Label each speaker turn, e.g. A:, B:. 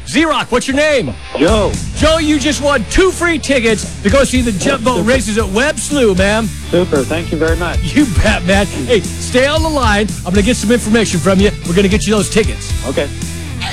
A: Z-Rock, what's your name?
B: Joe.
A: Joe, you just won 2 free tickets to go see the jump boat races at Webb Slough, man.
B: Super. Thank you very much.
A: You bet, man. Hey, stay on the line. I'm going to get some information from you. We're going to get you those tickets.
B: Okay.